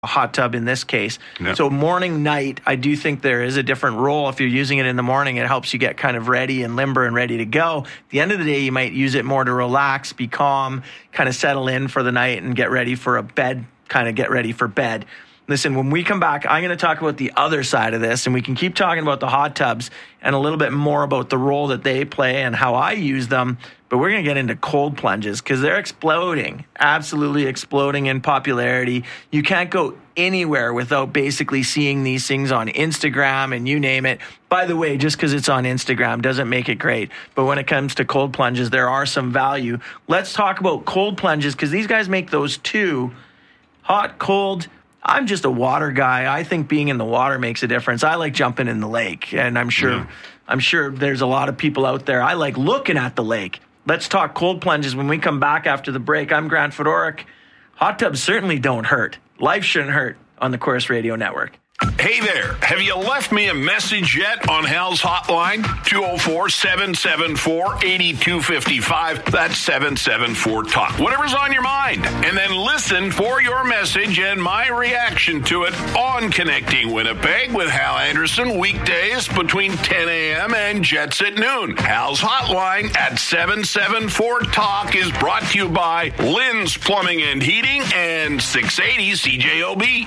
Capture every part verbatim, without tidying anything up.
a hot tub in this case. Yep. So morning, night, I do think there is a different role. If you're using it in the morning, it helps you get kind of ready and limber and ready to go. At the end of the day, you might use it more to relax, be calm, kind of settle in for the night and get ready for a bed, kind of get ready for bed. Listen, when we come back, I'm going to talk about the other side of this, and we can keep talking about the hot tubs and a little bit more about the role that they play and how I use them. But we're going to get into cold plunges because they're exploding, absolutely exploding in popularity. You can't go anywhere without basically seeing these things on Instagram and you name it. By the way, just because it's on Instagram doesn't make it great. But when it comes to cold plunges, there are some value. Let's talk about cold plunges because these guys make those too. Hot, cold. I'm just a water guy. I think being in the water makes a difference. I like jumping in the lake, and I'm sure yeah. I'm sure there's a lot of people out there. I like looking at the lake. Let's talk cold plunges when we come back after the break. I'm Grant Fedoruk. Hot tubs certainly don't hurt. Life shouldn't hurt on the Corus Radio Network. Hey there, have you left me a message yet on Hal's hotline? two oh four, seven seven four, eight two five five. That's seven seven four talk. Whatever's on your mind. And then listen for your message and my reaction to it on Connecting Winnipeg with Hal Anderson, weekdays between ten a.m. and Jets at noon. Hal's hotline at seven seven four talk is brought to you by Lynn's Plumbing and Heating and six eighty C J O B.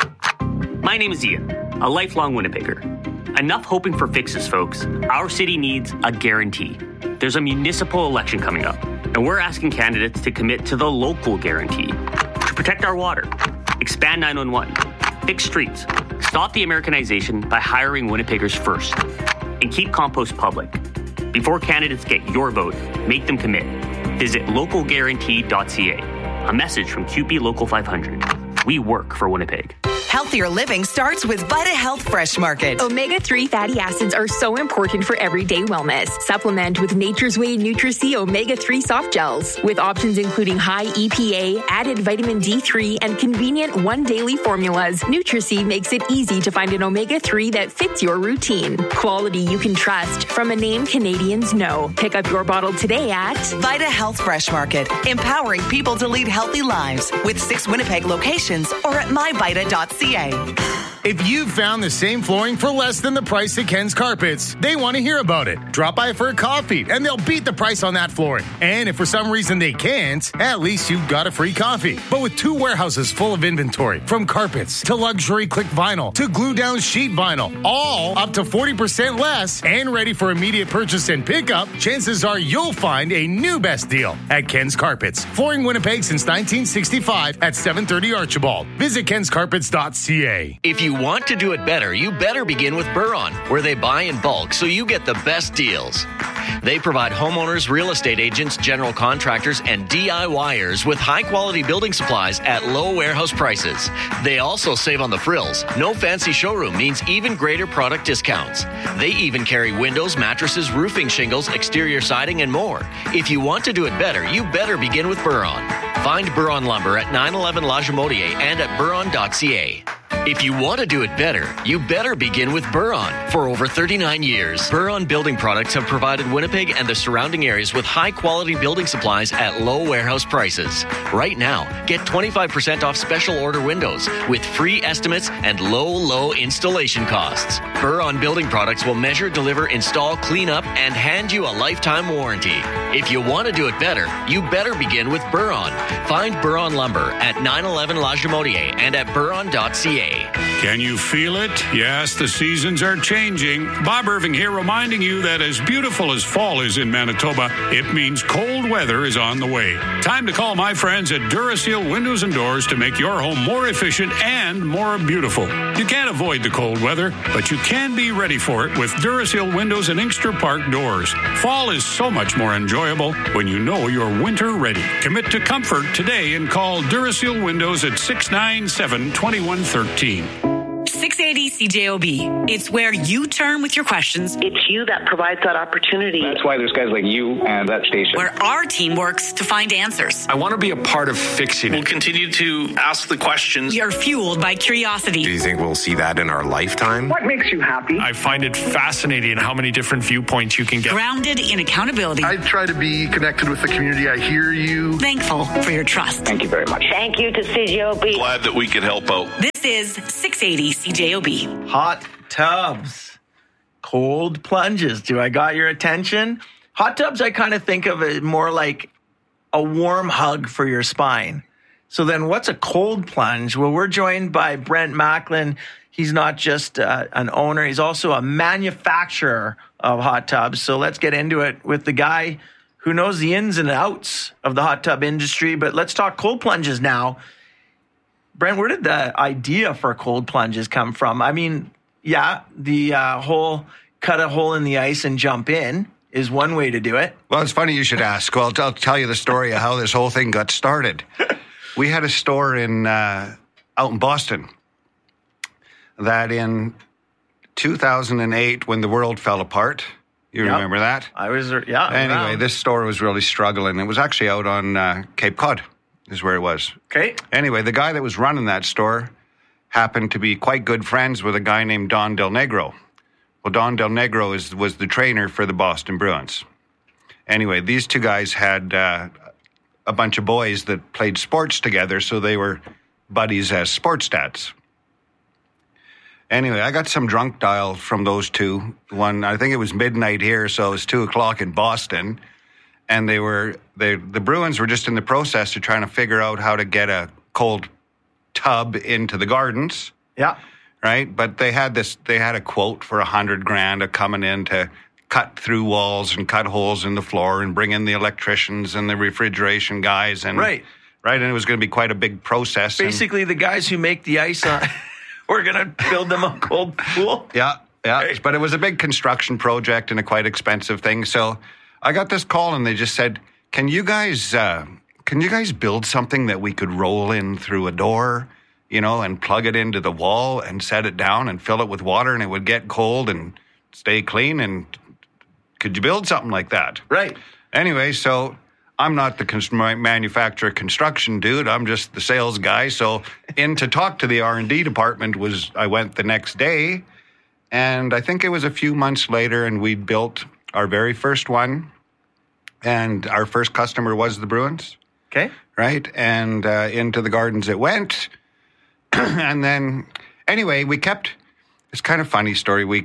My name is Ian, a lifelong Winnipegger. Enough hoping for fixes, folks. Our city needs a guarantee. There's a municipal election coming up, and we're asking candidates to commit to the local guarantee. To protect our water, expand nine one one, fix streets, stop the Americanization by hiring Winnipeggers first, and keep compost public. Before candidates get your vote, make them commit. Visit local guarantee dot c a. A message from Q P Local five hundred. We work for Winnipeg. Healthier living starts with Vita Health Fresh Market. omega three fatty acids are so important for everyday wellness. Supplement with Nature's Way Nutri-C omega three soft gels. With options including high E P A, added vitamin D three, and convenient one daily formulas, Nutri-C makes it easy to find an omega three that fits your routine. Quality you can trust from a name Canadians know. Pick up your bottle today at Vita Health Fresh Market, empowering people to lead healthy lives with six Winnipeg locations or at my vita dot c a. If you've found the same flooring for less than the price at Ken's Carpets, they want to hear about it. Drop by for a coffee, and they'll beat the price on that flooring. And if for some reason they can't, at least you've got a free coffee. But with two warehouses full of inventory, from carpets to luxury click vinyl to glue-down sheet vinyl, all up to forty percent less and ready for immediate purchase and pickup, chances are you'll find a new best deal at Ken's Carpets. Flooring Winnipeg since nineteen sixty-five at seven thirty Archibald. Visit kens carpets dot c a. If you want to do it better, you better begin with Buron, where they buy in bulk so you get the best deals. They provide homeowners, real estate agents, general contractors, and DIYers with high-quality building supplies at low warehouse prices. They also save on the frills. No fancy showroom means even greater product discounts. They even carry windows, mattresses, roofing shingles, exterior siding, and more. If you want to do it better, you better begin with Buron. Find Buron Lumber at nine eleven La Jamodier and at buron dot c a. If you want to do it better, you better begin with Buron. For over thirty-nine years, Buron Building Products have provided Winnipeg and the surrounding areas with high-quality building supplies at low warehouse prices. Right now, get twenty-five percent off special order windows with free estimates and low, low installation costs. Buron Building Products will measure, deliver, install, clean up, and hand you a lifetime warranty. If you want to do it better, you better begin with Buron. Find Buron Lumber at nine eleven La Jamodier and at buron dot c a. Can you feel it? Yes, the seasons are changing. Bob Irving here reminding you that as beautiful as fall is in Manitoba, it means cold weather is on the way. Time to call my friends at Duraseal Windows and Doors to make your home more efficient and more beautiful. You can't avoid the cold weather, but you can be ready for it with Duraseal Windows and Inkster Park doors. Fall is so much more enjoyable when you know you're winter ready. Commit to comfort today and call Duraseal Windows at six nine seven, two one one three. six eighty C J O B. It's where you turn with your questions. It's you that provides that opportunity. That's why there's guys like you and that station. Where our team works to find answers. I want to be a part of fixing it. We'll continue to ask the questions. You're fueled by curiosity. Do you think we'll see that in our lifetime? What makes you happy? I find it fascinating how many different viewpoints you can get. Grounded in accountability. I try to be connected with the community. I hear you. Thankful for your trust. Thank you very much. Thank you to C J O B. Glad that we could help out. This is six eighty C J O B. Hot tubs, cold plunges. Do I got your attention? Hot tubs, I kind of think of it more like a warm hug for your spine. So then what's a cold plunge? Well, we're joined by Brent Macklin. He's not just uh, an owner, he's also a manufacturer of hot tubs. So let's get into it with the guy who knows the ins and outs of the hot tub industry. But let's talk cold plunges now. Brent, where did the idea for cold plunges come from? I mean, yeah, the uh, whole cut a hole in the ice and jump in is one way to do it. Well, it's funny you should ask. Well, I'll tell you the story of how this whole thing got started. We had a store in uh, out in Boston that in two thousand eight, when the world fell apart, you yep. remember that? I was, yeah. Anyway, around. This store was really struggling. It was actually out on uh, Cape Cod is where it was. Okay. Anyway, the guy that was running that store happened to be quite good friends with a guy named Don Del Negro. Well, Don Del Negro is, was the trainer for the Boston Bruins. Anyway, these two guys had uh, a bunch of boys that played sports together, so they were buddies as sports dads. Anyway, I got some drunk dial from those two. One, I think it was midnight here, so it was two o'clock in Boston. And they were, they, the Bruins were just in the process of trying to figure out how to get a cold tub into the gardens. Yeah. Right? But they had this, they had a quote for a hundred grand of coming in to cut through walls and cut holes in the floor and bring in the electricians and the refrigeration guys. And right. Right. And it was going to be quite a big process. Basically, and, the guys who make the ice on, we're going to build them a cold pool. Yeah. Yeah. Right. But it was a big construction project and a quite expensive thing. So I got this call and they just said, can you guys, uh, can you guys build something that we could roll in through a door, you know, and plug it into the wall and set it down and fill it with water and it would get cold and stay clean? And could you build something like that? Right. Anyway, so I'm not the cons- manufacturer construction dude. I'm just the sales guy. So in to talk to the R and D department was, I went the next day, and I think it was a few months later, and we built our very first one. And our first customer was the Bruins. Okay. Right. And uh, into the gardens it went. And then, anyway, we kept, it's kind of funny story. We,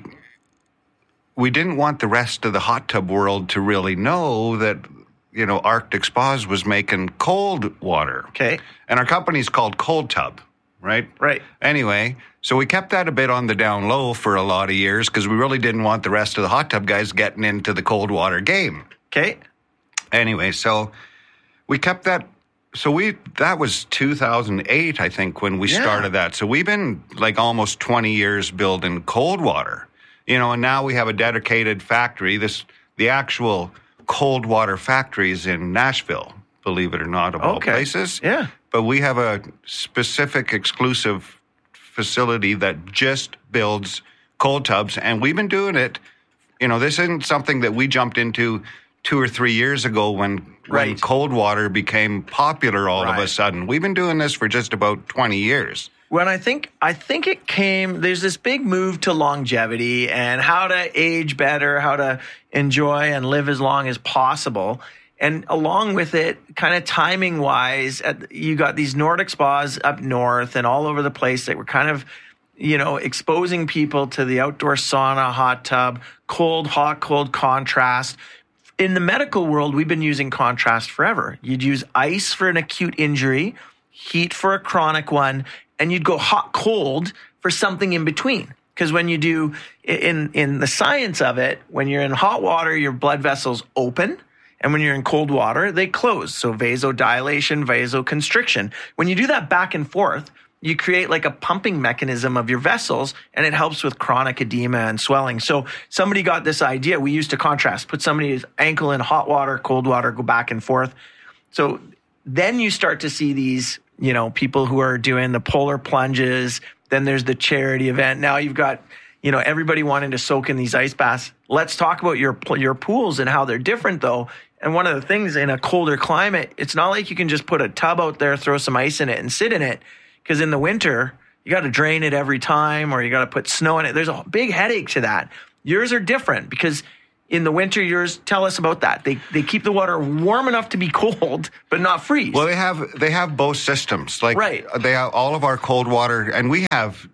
we didn't want the rest of the hot tub world to really know that, you know, Arctic Spas was making cold water. Okay. And our company's called Cold Tub, right? Right. Anyway, so we kept that a bit on the down low for a lot of years because we really didn't want the rest of the hot tub guys getting into the cold water game. Okay. Anyway, so we kept that. So we, that was two thousand eight, I think, when we yeah. started that. So we've been like almost twenty years building cold water, you know, and now we have a dedicated factory. This, the actual cold water factory is in Nashville, believe it or not, of all okay. places. Yeah. But we have a specific exclusive facility that just builds cold tubs, and we've been doing it. You know, this isn't something that we jumped into two or three years ago when, right. when cold water became popular all right. of a sudden. We've been doing this for just about twenty years. When I think, I think it came, there's this big move to longevity and how to age better, how to enjoy and live as long as possible. And along with it, kind of timing wise, you got these Nordic spas up north and all over the place that were kind of, you know, exposing people to the outdoor sauna, hot tub, cold, hot, cold contrast. In the medical world, we've been using contrast forever. You'd use ice for an acute injury, heat for a chronic one, and you'd go hot, cold for something in between. Because when you do, in, in the science of it, when you're in hot water, your blood vessels open. And when you're in cold water, they close. So vasodilation, vasoconstriction. When you do that back and forth, you create like a pumping mechanism of your vessels, and it helps with chronic edema and swelling. So somebody got this idea. We used to contrast, put somebody's ankle in hot water, cold water, go back and forth. So then you start to see these you know, people who are doing the polar plunges. Then there's the charity event. Now you've got, you know, everybody wanting to soak in these ice baths. Let's talk about your your pools and how they're different, though. And one of the things in a colder climate, it's not like you can just put a tub out there, throw some ice in it, and sit in it. Because in the winter, you got to drain it every time, or you got to put snow in it. There's a big headache to that. Yours are different because in the winter, yours, tell us about that. They they keep the water warm enough to be cold, but not freeze. Well, they have they have both systems. Like right. They have all of our cold water, and we have,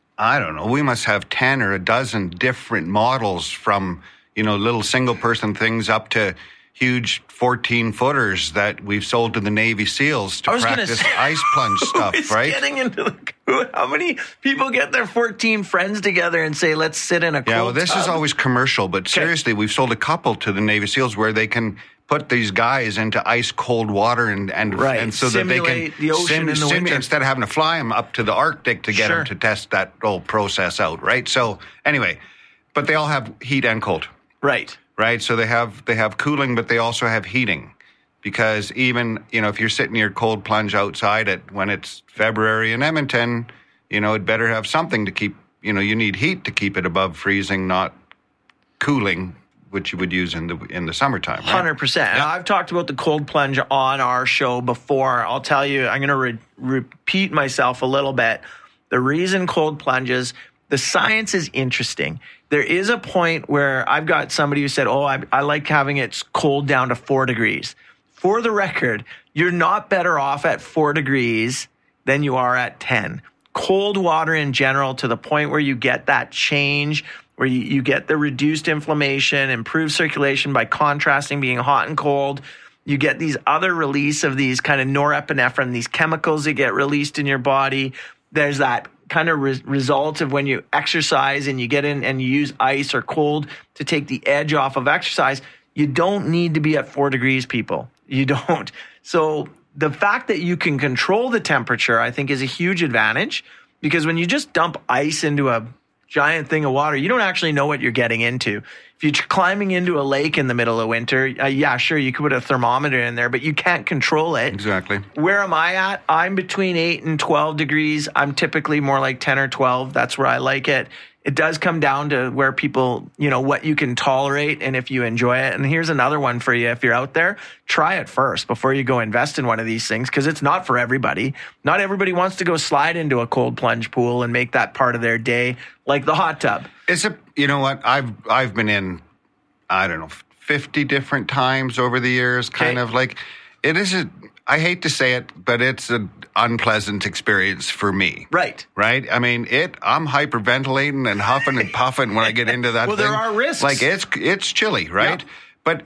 I don't know, we must have ten or a dozen different models from, you know, little single person things up to huge fourteen footers that we've sold to the Navy SEALs to practice say, ice plunge stuff, right? Getting into the, how many people get their fourteen friends together and say, let's sit in a cold Yeah, well, this tub? is always commercial, but okay. seriously, we've sold a couple to the Navy SEALs where they can put these guys into ice cold water and and, right. and so simulate that they can the ocean sim, in the sim, winter. Instead of having to fly them up to the Arctic to get sure. them to test that whole process out, right? So anyway, but they all have heat and cold. Right. Right, so they have they have cooling, but they also have heating, because even, you know, if you're sitting your cold plunge outside at when it's February in Edmonton, you know, it better have something to keep, you know, you need heat to keep it above freezing, not cooling, which you would use in the in the summertime. Right? one hundred percent. Yeah. I've talked about the cold plunge on our show before. I'll tell you, I'm going to re- repeat myself a little bit. The reason cold plunges, the science is interesting. There is a point where I've got somebody who said, oh, I, I like having it cold down to four degrees. For the record, you're not better off at four degrees than you are at ten. Cold water in general, to the point where you get that change, where you, you get the reduced inflammation, improved circulation by contrasting being hot and cold. You get these other release of these kind of norepinephrine, these chemicals that get released in your body. There's that kind of re- result of when you exercise and you get in and you use ice or cold to take the edge off of exercise. You don't need to be at four degrees, people. You don't. So the fact that you can control the temperature, I think, is a huge advantage, because when you just dump ice into a giant thing of water, you don't actually know what you're getting into. If you're climbing into a lake in the middle of winter, uh, yeah, sure, you could put a thermometer in there, but you can't control it. Exactly. Where am I at? I'm between eight and twelve degrees. I'm typically more like ten or twelve. That's where I like it. It does come down to where people, you know, what you can tolerate and if you enjoy it. And here's another one for you. If you're out there, try it first before you go invest in one of these things, because it's not for everybody. Not everybody wants to go slide into a cold plunge pool and make that part of their day, like the hot tub. It's a, you know what, I've I've been in, I don't know, fifty different times over the years, kind okay. of like, it is a, I hate to say it, but it's an unpleasant experience for me. Right. Right? I mean, it. I'm hyperventilating and huffing and puffing when I get into that well, thing. Well, there are risks. Like, it's it's chilly, right? Yeah. But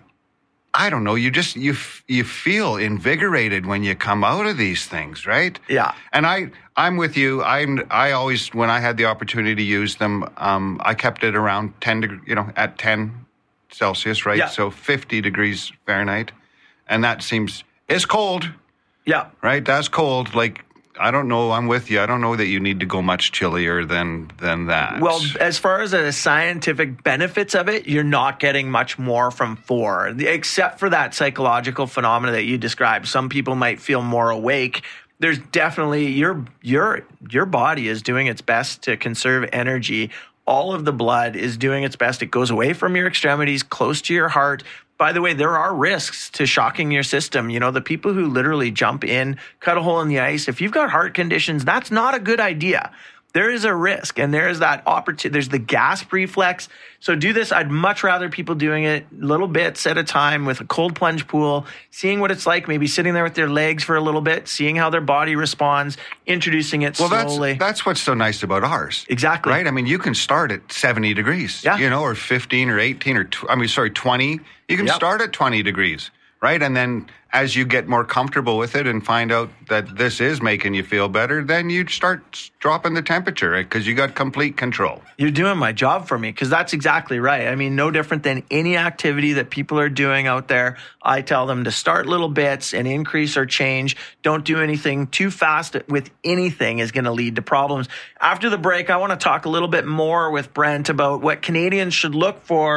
I don't know, you just, you you feel invigorated when you come out of these things, right? Yeah. And I, I'm with you. I'm, I always, when I had the opportunity to use them, um, I kept it around ten degrees, you know, at ten Celsius, right? Yeah. So fifty degrees Fahrenheit. And that seems, it's cold. Yeah. Right? That's cold. Like, I don't know. I'm with you. I don't know that you need to go much chillier than than that. Well, as far as the scientific benefits of it, you're not getting much more from four, except for that psychological phenomena that you described. Some people might feel more awake. There's definitely, your your your body is doing its best to conserve energy. All of the blood is doing its best. It goes away from your extremities, close to your heart. By the way, there are risks to shocking your system. You know, the people who literally jump in, cut a hole in the ice, if you've got heart conditions, that's not a good idea. There is a risk, and there is that opportunity. There's the gasp reflex. So do this. I'd much rather people doing it little bits at a time with a cold plunge pool, seeing what it's like, maybe sitting there with their legs for a little bit, seeing how their body responds, introducing it well, slowly. That's, that's what's so nice about ours. Exactly. Right? I mean, you can start at seventy degrees, yeah. you know, or fifteen or eighteen or, tw- I mean, sorry, twenty. You can yep. start at twenty degrees, right? And then as you get more comfortable with it and find out that this is making you feel better, then you start dropping the temperature, right? Because you got complete control. You're doing my job for me, because that's exactly right. I mean, no different than any activity that people are doing out there. I tell them to start little bits and increase or change. Don't do anything too fast with anything is going to lead to problems. After the break, I want to talk a little bit more with Brent about what Canadians should look for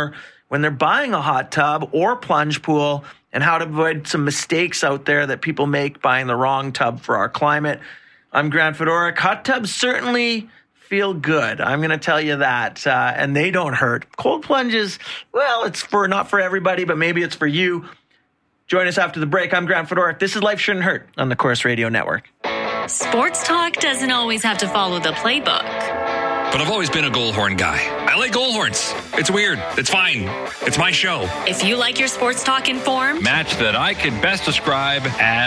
when they're buying a hot tub or plunge pool, and how to avoid some mistakes out there that people make buying the wrong tub for our climate. I'm Grant Fedoruk. Hot tubs certainly feel good. I'm going to tell you that. Uh, and they don't hurt. Cold plunges, well, it's for not for everybody, but maybe it's for you. Join us after the break. I'm Grant Fedoruk. This is Life Shouldn't Hurt on the Corus Radio Network. Sports talk doesn't always have to follow the playbook. But I've always been a goal horn guy. I like goal horns. It's weird. It's fine. It's my show. If you like your sports talk informed, match that I could best describe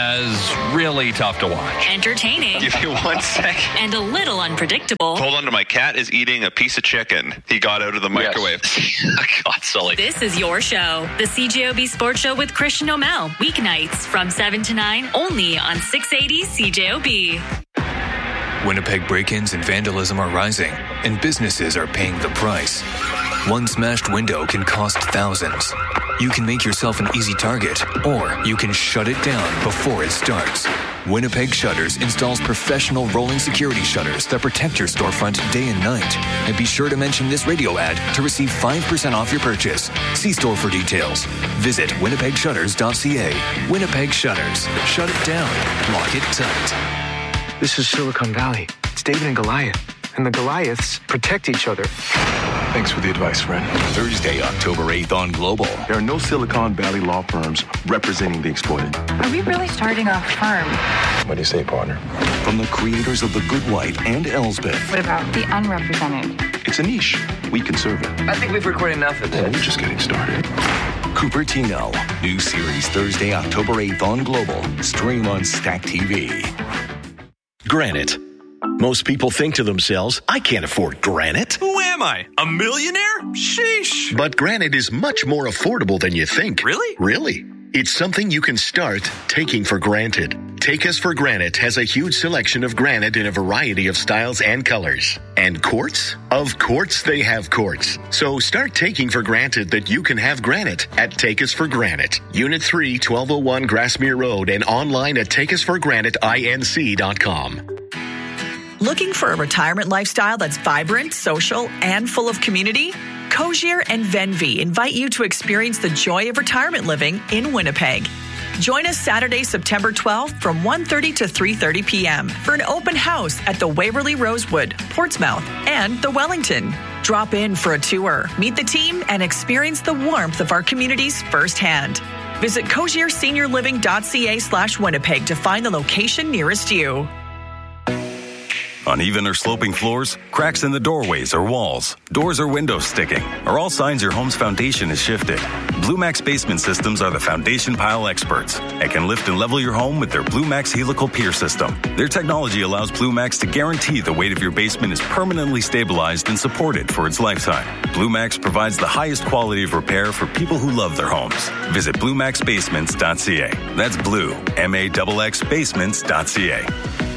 as really tough to watch. Entertaining. Give you one sec. And a little unpredictable. Hold on to my cat is eating a piece of chicken he got out of the microwave. Yes. God, Sully. This is your show. The C J O B Sports Show with Christian O'Mell. Weeknights from seven to nine only on six eighty C J O B. Winnipeg break-ins and vandalism are rising, and businesses are paying the price. One smashed window can cost thousands. You can make yourself an easy target, or you can shut it down before it starts. Winnipeg Shutters installs professional rolling security shutters that protect your storefront day and night. And be sure to mention this radio ad to receive five percent off your purchase. See store for details. Visit winnipeg shutters dot c a. Winnipeg Shutters. Shut it down. Lock it tight. This is Silicon Valley. It's David and Goliath. And the Goliaths protect each other. Thanks for the advice, friend. Thursday, October eighth on Global. There are no Silicon Valley law firms representing the exploited. Are we really starting a firm? What do you say, partner? From the creators of The Good Wife and Elsbeth. What about the unrepresented? It's a niche. We can serve it. I think we've recorded enough of this. Well, we're just getting started. Cupertino. New series Thursday, October eighth on Global. Stream on Stack T V. Granite. Most people think to themselves, I can't afford granite. Who am I? A millionaire? Sheesh. But granite is much more affordable than you think. Really? Really. It's something you can start taking for granted. Take Us for Granite has a huge selection of granite in a variety of styles and colors. And quartz? Of course they have quartz. So start taking for granted that you can have granite at Take Us for Granite. Unit three, twelve oh one Grassmere Road, and online at take us for granite inc dot com. Looking for a retirement lifestyle that's vibrant, social, and full of community? Cozier and Venvy invite you to experience the joy of retirement living in Winnipeg. Join us Saturday, September twelfth from one thirty to three thirty p.m. for an open house at the Waverly Rosewood, Portsmouth, and the Wellington. Drop in for a tour, meet the team, and experience the warmth of our communities firsthand. Visit cozier senior living dot c a slash Winnipeg to find the location nearest you. Uneven or sloping floors, cracks in the doorways or walls, doors or windows sticking are all signs your home's foundation is shifted. Blue Max Basement Systems are the foundation pile experts and can lift and level your home with their Blue Max Helical Pier System. Their technology allows Blue Max to guarantee the weight of your basement is permanently stabilized and supported for its lifetime. Blue Max provides the highest quality of repair for people who love their homes. Visit blue max basements dot c a. That's blue, M A X X basements dot c a.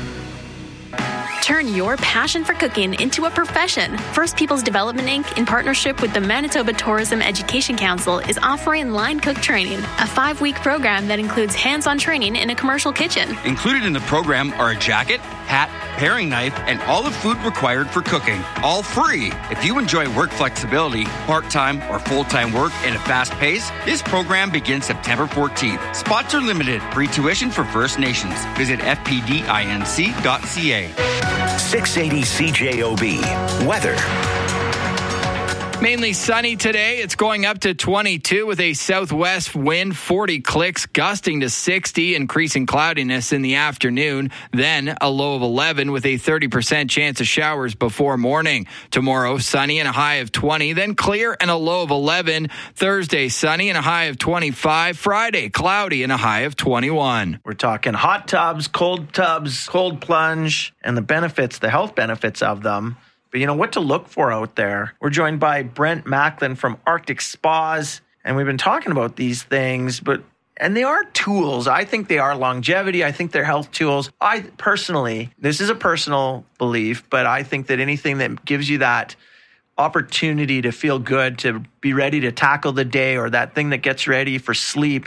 Turn your passion for cooking into a profession. First Peoples Development Incorporated, in partnership with the Manitoba Tourism Education Council, is offering Line Cook Training, a five-week program that includes hands-on training in a commercial kitchen. Included in the program are a jacket, hat, paring knife, and all the food required for cooking. All free. If you enjoy work flexibility, part-time or full-time work at a fast pace, this program begins September fourteenth. Spots are limited. Free tuition for First Nations. Visit f p d inc dot c a. six eighty C J O B. Weather. Mainly sunny today. It's going up to twenty-two with a southwest wind, forty clicks, gusting to sixty, increasing cloudiness in the afternoon. Then a low of eleven with a thirty percent chance of showers before morning. Tomorrow, sunny and a high of twenty, then clear and a low of eleven. Thursday, sunny and a high of twenty-five. Friday, cloudy and a high of twenty-one. We're talking hot tubs, cold tubs, cold plunge, and the benefits, the health benefits of them. But you know what to look for out there. We're joined by Brent Macklin from Arctic Spas, and we've been talking about these things, but and they are tools. I think they are longevity. I think they're health tools. I personally, this is a personal belief, but I think that anything that gives you that opportunity to feel good, to be ready to tackle the day, or that thing that gets ready for sleep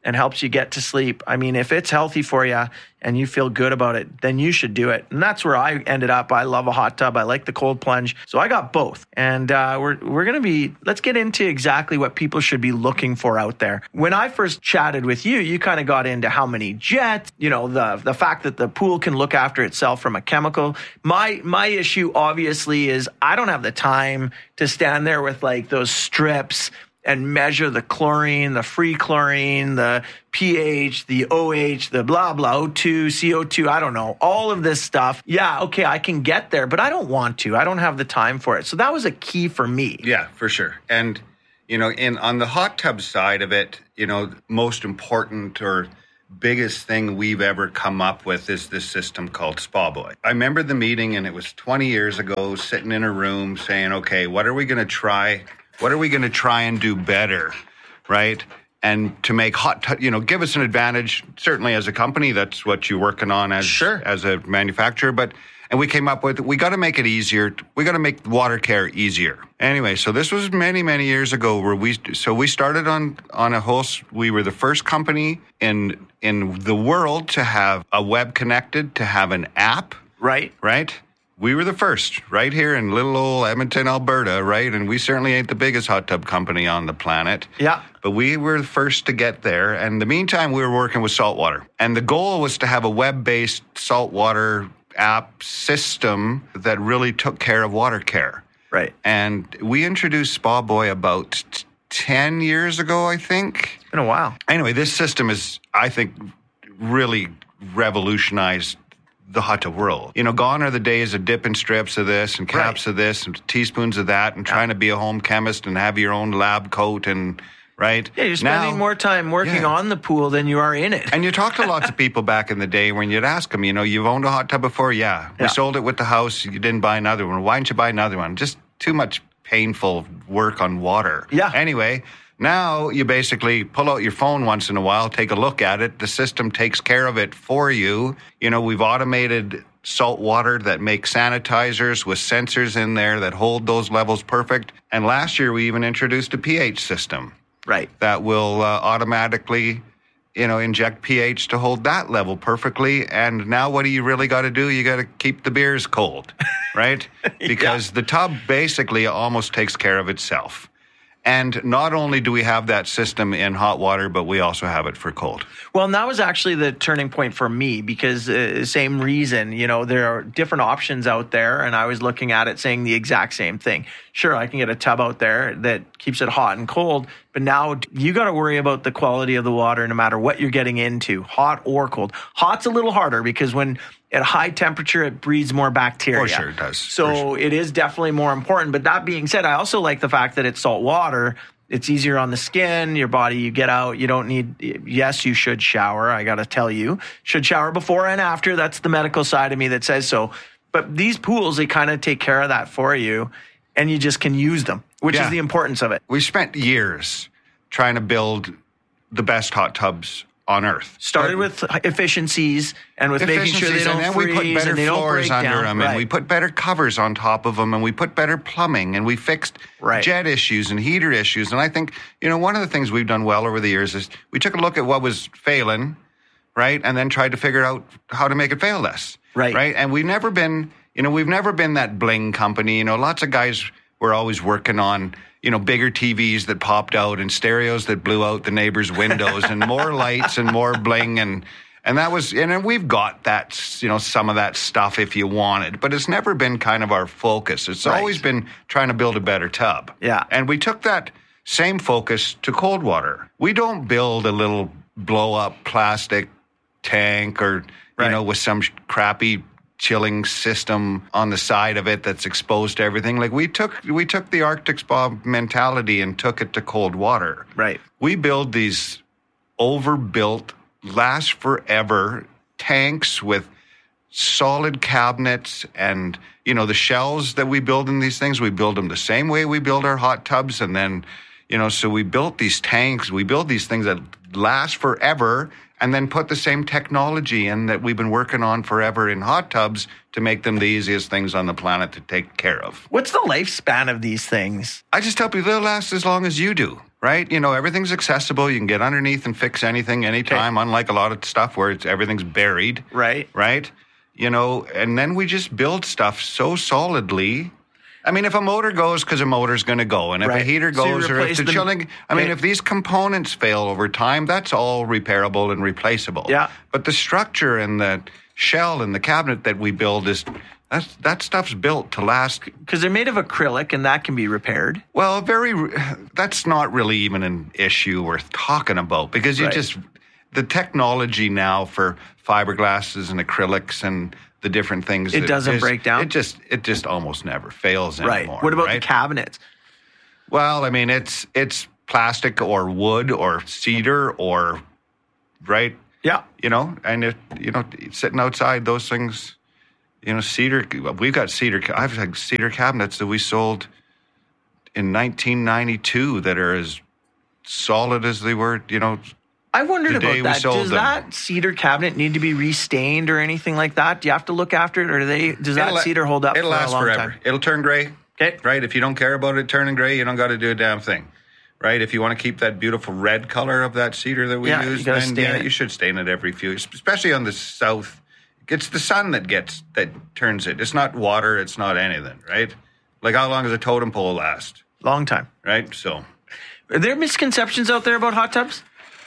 and helps you get to sleep, I mean, if it's healthy for you and you feel good about it, then you should do it. And that's where I ended up. I love a hot tub. I like the cold plunge. So I got both. And uh, we're we're going to be, let's get into exactly what people should be looking for out there. When I first chatted with you, you kind of got into how many jets, you know, the the fact that the pool can look after itself from a chemical. My my issue obviously is I don't have the time to stand there with like those strips and measure the chlorine, the free chlorine, the pH, the O H, the blah, blah, O two, C O two, I don't know, all of this stuff. Yeah, okay, I can get there, but I don't want to. I don't have the time for it. So that was a key for me. Yeah, for sure. And, you know, in on the hot tub side of it, you know, most important or biggest thing we've ever come up with is this system called Spa Boy. I remember the meeting, and it was twenty years ago, sitting in a room saying, okay, what are we going to try? What are we going to try and do better, right? And to make hot, t- you know, give us an advantage. Certainly, as a company, that's what you're working on as sure. as a manufacturer. But and we came up with we got to make it easier. We got to make water care easier. Anyway, so this was many many years ago where we so we started on on a whole. We were the first company in in the world to have a web connected, to have an app. Right. Right. We were the first right here in little old Edmonton, Alberta, right? And we certainly ain't the biggest hot tub company on the planet. Yeah. But we were the first to get there. And in the meantime, we were working with saltwater. And the goal was to have a web-based saltwater app system that really took care of water care. Right. And we introduced Spa Boy about t- ten years ago, I think. It's been a while. Anyway, this system is, I think, really revolutionized the hot tub world. You know, gone are the days of dipping strips of this and caps right. of this and teaspoons of that and trying to be a home chemist and have your own lab coat and, right? Yeah, you're spending now, more time working yeah. on the pool than you are in it. And you talk to lots of people back in the day when you'd ask them, you know, you've owned a hot tub before? Yeah. We yeah. sold it with the house. You didn't buy another one. Why didn't you buy another one? Just too much painful work on water. Yeah. Anyway, now you basically pull out your phone once in a while, take a look at it. The system takes care of it for you. You know, we've automated salt water that makes sanitizers with sensors in there that hold those levels perfect. And last year we even introduced a pH system. Right. That will uh, automatically, you know, inject pH to hold that level perfectly. And now what do you really got to do? You got to keep the beers cold, right? Because yeah. the tub basically almost takes care of itself. And not only do we have that system in hot water, but we also have it for cold. Well, and that was actually the turning point for me because uh, same reason, you know, there are different options out there. And I was looking at it saying the exact same thing. Sure, I can get a tub out there that keeps it hot and cold. But now you got to worry about the quality of the water no matter what you're getting into, hot or cold. Hot's a little harder because when at high temperature, it breeds more bacteria. For sure it does. So sure. it is definitely more important. But that being said, I also like the fact that it's salt water. It's easier on the skin, your body, you get out. You don't need, yes, you should shower. I got to tell you, should shower before and after. That's the medical side of me that says so. But these pools, they kind of take care of that for you. And you just can use them, which yeah. is the importance of it. We spent years trying to build the best hot tubs on Earth. Started but, with efficiencies and with making sure they don't and then freeze we put better and they don't floors break under down. them, right. and we put better covers on top of them, and we put better plumbing, and we fixed right. jet issues and heater issues. And I think, you know, one of the things we've done well over the years is we took a look at what was failing, right, and then tried to figure out how to make it fail less. Right. Right. And we've never been, you know, we've never been that bling company. You know, lots of guys were always working on, you know, bigger T Vs that popped out and stereos that blew out the neighbors' windows and more lights and more bling. And, and that was, and we've got that, you know, some of that stuff if you wanted, but it's never been kind of our focus. It's right. always been trying to build a better tub. Yeah. And we took that same focus to cold water. We don't build a little blow up plastic tank or, right. you know, with some crappy chilling system on the side of it that's exposed to everything. Like we took we took the Arctic Spa mentality and took it to cold water. Right. We build these overbuilt, last forever tanks with solid cabinets, and you know the shelves that we build in these things, we build them the same way we build our hot tubs. And then, you know, so we built these tanks, we build these things that last forever, and then put the same technology in that we've been working on forever in hot tubs to make them the easiest things on the planet to take care of. What's the lifespan of these things? I just tell people they'll last as long as you do. right? You know, everything's accessible. You can get underneath and fix anything anytime, okay. unlike a lot of stuff where it's everything's buried. Right. Right? You know, and then we just build stuff so solidly. I mean, if a motor goes, because a motor's going to go, and if right. a heater goes, so or if the them, chilling, I okay. mean, if these components fail over time, that's all repairable and replaceable. Yeah. But the structure and the shell and the cabinet that we build is, that's, that stuff's built to last. Because they're made of acrylic, and that can be repaired. Well, very, that's not really even an issue worth talking about, because you right. just, the technology now for fiberglasses and acrylics and the different things. It doesn't is, break down? It just it just almost never fails right. anymore. What about right? the cabinets? Well, I mean, it's it's plastic or wood or cedar or, right? Yeah. You know, and, it you know, sitting outside, those things, you know, cedar, we've got cedar, I've had cedar cabinets that we sold in nineteen ninety-two that are as solid as they were, you know, I wondered about that. Does them. that cedar cabinet need to be restained or anything like that? Do you have to look after it, or do they? Does that it'll, cedar hold up it'll for last a long forever. time? It'll turn gray. Okay. Right? If you don't care about it turning gray, you don't got to do a damn thing. Right? If you want to keep that beautiful red color of that cedar that we yeah, use, you then yeah, it. you should stain it every few, especially on the south. It's the sun that gets that turns it. It's not water. It's not anything. Right? Like how long does a totem pole last? Long time. Right? So, are there misconceptions out there about hot tubs?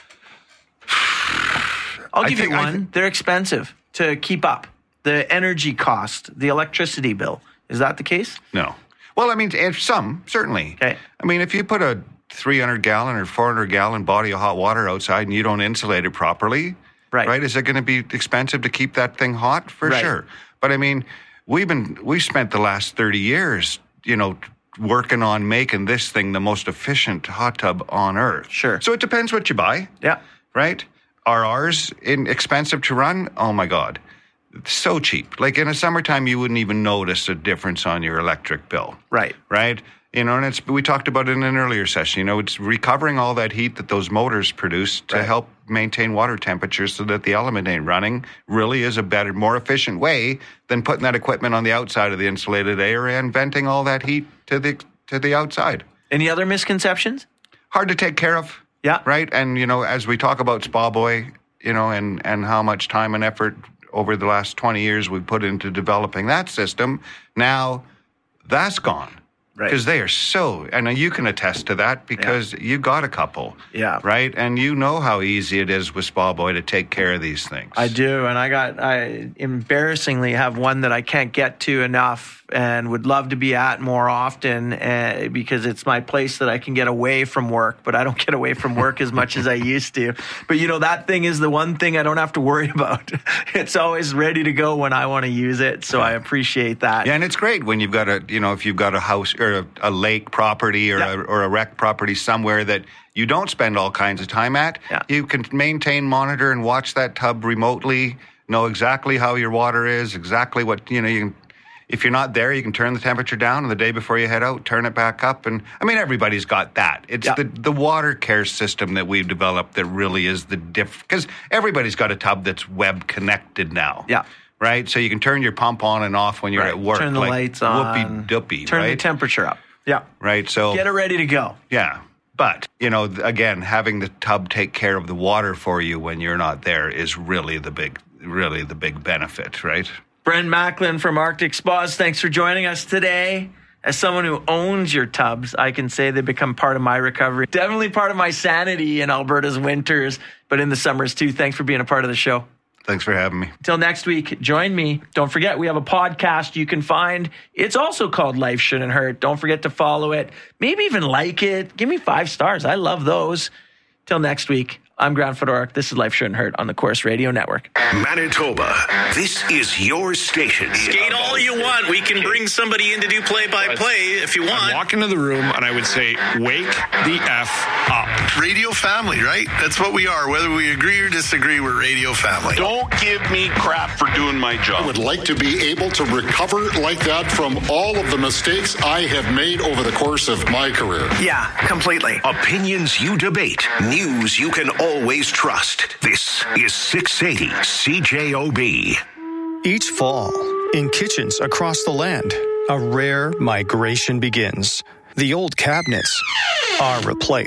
I'll give you one. Th- They're expensive to keep up. The energy cost, the electricity bill. Is that the case? No. Well, I mean, if some, certainly. Okay. I mean, if you put a three hundred gallon or four hundred gallon body of hot water outside and you don't insulate it properly, right? right is it going to be expensive to keep that thing hot? For right. sure. But I mean, we've been, we've spent the last thirty years, you know, working on making this thing the most efficient hot tub on earth. Sure. So it depends what you buy. Yeah. Right? Are ours in expensive to run? Oh, my God. It's so cheap. Like in the summertime, you wouldn't even notice a difference on your electric bill. Right. Right? You know, and it's, we talked about it in an earlier session. You know, it's recovering all that heat that those motors produce to right. help maintain water temperature so that the element ain't running really is a better, more efficient way than putting that equipment on the outside of the insulated area and venting all that heat to the to the outside. Any other misconceptions? Hard to take care of. Yeah. Right? And, you know, as we talk about Spa Boy, you know, and, and how much time and effort over the last twenty years we've put into developing that system, now that's gone. Right. Because they are so, and you can attest to that because yeah. you got a couple. Yeah. Right? And you know how easy it is with Spa Boy to take care of these things. I do. And I got, I embarrassingly have one that I can't get to enough and would love to be at more often uh, because it's my place that I can get away from work, but I don't get away from work as much as I used to. But, you know, that thing is the one thing I don't have to worry about. It's always ready to go when I want to use it. So I appreciate that. Yeah, and it's great when you've got a, you know, if you've got a house or a, a lake property or, yeah. a, or a rec property somewhere that you don't spend all kinds of time at, yeah. you can maintain, monitor, and watch that tub remotely, know exactly how your water is, exactly what, you know, you can, if you're not there, you can turn the temperature down, and the day before you head out, turn it back up. And I mean, everybody's got that. It's yeah. the, the water care system that we've developed that really is the diff, because everybody's got a tub that's web connected now. Yeah. Right? So you can turn your pump on and off when you're right. at work. Turn the like lights on. Whoopie-doopie, Turn right? the temperature up. Yeah. Right? So get it ready to go. Yeah. But, you know, again, having the tub take care of the water for you when you're not there is really the big, really the big benefit, right? Brent Macklin from Arctic Spas, thanks for joining us today. As someone who owns your tubs, I can say they become part of my recovery. Definitely part of my sanity in Alberta's winters, but in the summers too. Thanks for being a part of the show. Thanks for having me. Till next week, join me. Don't forget, we have a podcast you can find. It's also called Life Shouldn't Hurt. Don't forget to follow it. Maybe even like it. Give me five stars. I love those. Till next week, I'm Grant Fedoruk. This is Life Shouldn't Hurt on the Corus Radio Network. Manitoba, this is your station. Skate all you want. We can bring somebody in to do play-by-play if you want. I'd walk into the room and I would say, wake the F up. Radio family, right? That's what we are. Whether we agree or disagree, we're radio family. Don't give me crap for doing my job. I would like to be able to recover like that from all of the mistakes I have made over the course of my career. Yeah, completely. Opinions you debate. News you can always trust. This is six eighty C J O B. Each fall, in kitchens across the land, a rare migration begins. The old cabinets are replaced.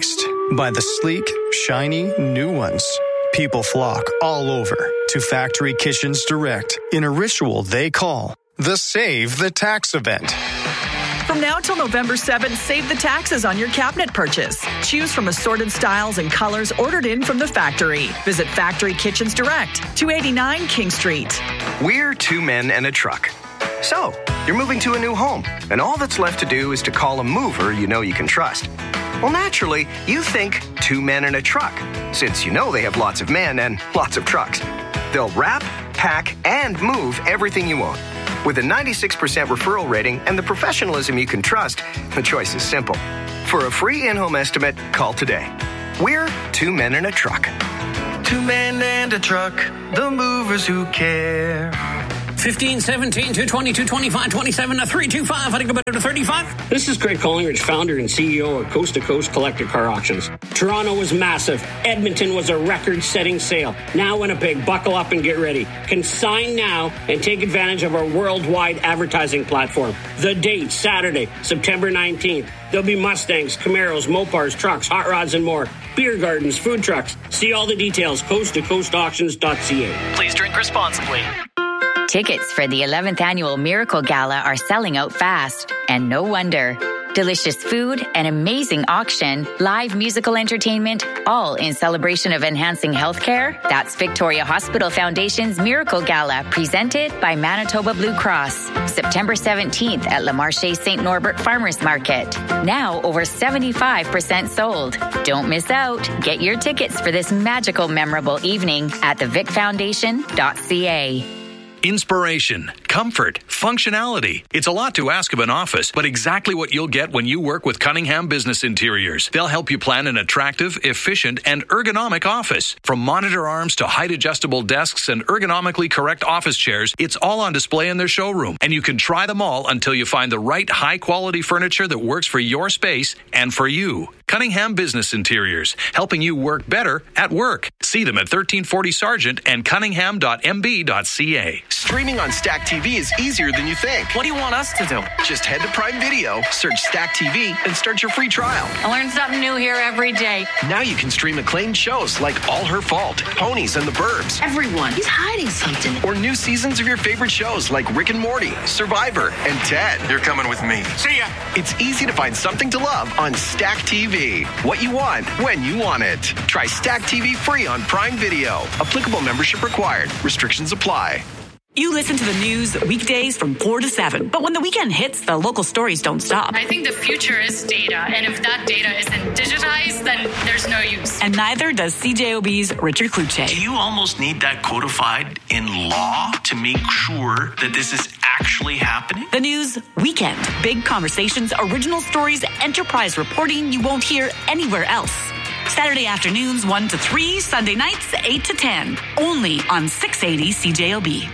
by the sleek, shiny new ones. People flock all over to Factory Kitchens Direct in a ritual they call the Save the Tax event. From now till November seventh, save the taxes on your cabinet purchase. Choose from assorted styles and colors ordered in from the factory. Visit Factory Kitchens Direct, two eighty-nine King Street. We're two men and a truck. So, you're moving to a new home, and all that's left to do is to call a mover you know you can trust. Well, naturally, you think two men and a truck, since you know they have lots of men and lots of trucks. They'll wrap, pack, and move everything you own. With a ninety-six percent referral rating and the professionalism you can trust, the choice is simple. For a free in-home estimate, call today. We're two men and a truck. Two men and a truck, the movers who care. fifteen, seventeen, two twenty, two twenty-five, twenty-seven, three twenty-five. I think about it to thirty-five. This is Greg Collingridge, founder and C E O of Coast to Coast Collector Car Auctions. Toronto was massive. Edmonton was a record-setting sale. Now Winnipeg, buckle up and get ready. Consign now and take advantage of our worldwide advertising platform. The date, Saturday, September nineteenth. There'll be Mustangs, Camaros, Mopars, trucks, hot rods, and more. Beer gardens, food trucks. See all the details, coast to coast auctions dot c a. Please drink responsibly. Tickets for the eleventh Annual Miracle Gala are selling out fast, and no wonder. Delicious food, an amazing auction, live musical entertainment, all in celebration of enhancing healthcare. That's Victoria Hospital Foundation's Miracle Gala, presented by Manitoba Blue Cross. September seventeenth at Le Marché Saint Norbert Farmers Market. Now over seventy-five percent sold. Don't miss out. Get your tickets for this magical, memorable evening at the vic foundation dot c a. Inspiration, comfort, functionality. It's a lot to ask of an office, but exactly what you'll get when you work with Cunningham Business Interiors. They'll help you plan an attractive, efficient, and ergonomic office. From monitor arms to height-adjustable desks and ergonomically correct office chairs, it's all on display in their showroom. And you can try them all until you find the right high-quality furniture that works for your space and for you. Cunningham Business Interiors, helping you work better at work. See them at thirteen forty Sargent and cunningham dot m b dot c a. Streaming on Stack T V is easier than you think. What do you want us to do? Just head to Prime Video, search Stack T V, and start your free trial. I learn something new here every day. Now you can stream acclaimed shows like All Her Fault, Ponies, and the Burbs. Everyone, he's hiding something. Or new seasons of your favorite shows like Rick and Morty, Survivor, and Ted. You're coming with me. See ya! It's easy to find something to love on Stack T V. What you want, when you want it. Try Stack T V free on Prime Video. Applicable membership required. Restrictions apply. You listen to the news weekdays from four to seven, but when the weekend hits, the local stories don't stop. I think the future is data, and if that data isn't digitized, then there's no use. And neither does C J O B's Richard Kluche. Do you almost need that codified in law to make sure that this is actually happening? The news weekend. Big conversations, original stories, enterprise reporting you won't hear anywhere else. Saturday afternoons one to three, Sunday nights eight to ten. Only on six eighty C J O B.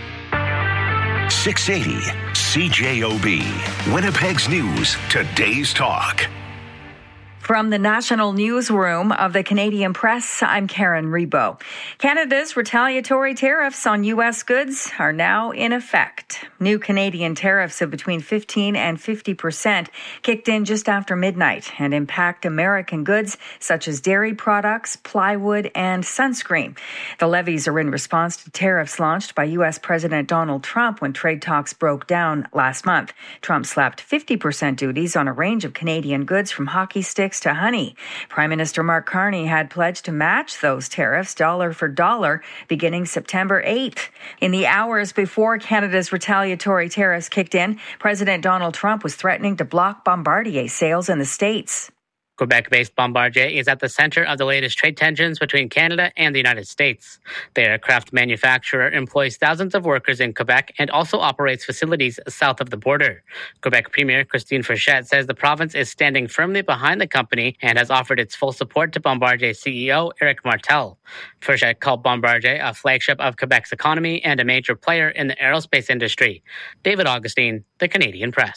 six eighty C J O B. Winnipeg's News, today's talk. From the National Newsroom of the Canadian Press, I'm Karen Rebo. Canada's retaliatory tariffs on U S goods are now in effect. New Canadian tariffs of between fifteen and fifty percent kicked in just after midnight and impact American goods such as dairy products, plywood, and sunscreen. The levies are in response to tariffs launched by U S President Donald Trump when trade talks broke down last month. Trump slapped fifty percent duties on a range of Canadian goods from hockey sticks to honey. Prime Minister Mark Carney had pledged to match those tariffs dollar for dollar beginning September eighth. In the hours before Canada's retaliatory tariffs kicked in, President Donald Trump was threatening to block Bombardier sales in the States. Quebec-based Bombardier is at the center of the latest trade tensions between Canada and the United States. The aircraft manufacturer employs thousands of workers in Quebec and also operates facilities south of the border. Quebec Premier Christine Frechette says the province is standing firmly behind the company and has offered its full support to Bombardier C E O Éric Martel. Frechette called Bombardier a flagship of Quebec's economy and a major player in the aerospace industry. David Augustine, The Canadian Press.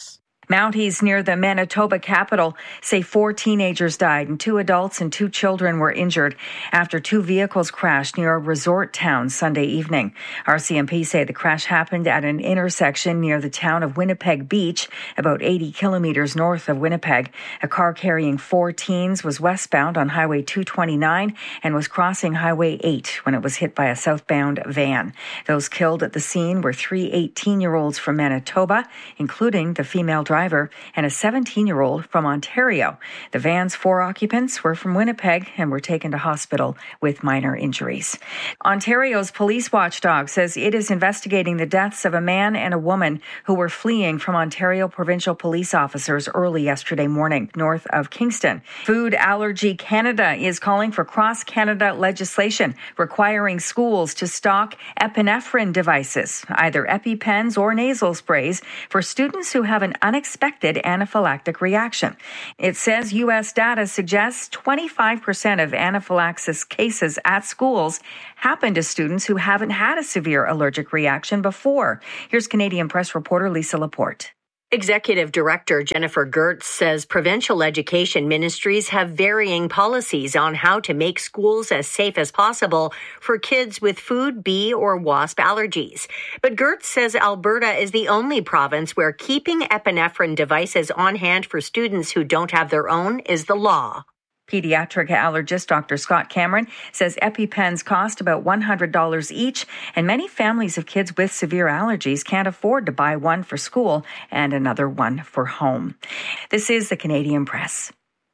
Mounties near the Manitoba capital say four teenagers died and two adults and two children were injured after two vehicles crashed near a resort town Sunday evening. R C M P say the crash happened at an intersection near the town of Winnipeg Beach, about eighty kilometers north of Winnipeg. A car carrying four teens was westbound on Highway two twenty-nine and was crossing Highway eight when it was hit by a southbound van. Those killed at the scene were three eighteen-year-olds from Manitoba, including the female driver. driver and a seventeen-year-old from Ontario. The van's four occupants were from Winnipeg and were taken to hospital with minor injuries. Ontario's police watchdog says it is investigating the deaths of a man and a woman who were fleeing from Ontario provincial police officers early yesterday morning, north of Kingston. Food Allergy Canada is calling for cross-Canada legislation requiring schools to stock epinephrine devices, either EpiPens or nasal sprays, for students who have an unexpected Expected anaphylactic reaction. It says U S data suggests twenty-five percent of anaphylaxis cases at schools happen to students who haven't had a severe allergic reaction before. Here's Canadian Press reporter Lisa Laporte. Executive Director Jennifer Gertz says provincial education ministries have varying policies on how to make schools as safe as possible for kids with food, bee, or wasp allergies. But Gertz says Alberta is the only province where keeping epinephrine devices on hand for students who don't have their own is the law. Pediatric allergist Doctor Scott Cameron says EpiPens cost about one hundred dollars each, and many families of kids with severe allergies can't afford to buy one for school and another one for home. This is the Canadian Press.